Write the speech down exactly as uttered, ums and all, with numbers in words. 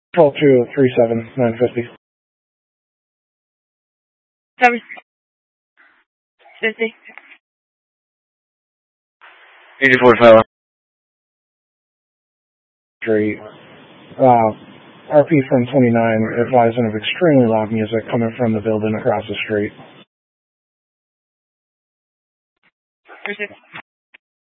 twelve two three seven nine fifty. seven fifty. eighty forty-five. Street. Uh, R P from twenty-nine advising of extremely loud music coming from the building across the street. three six.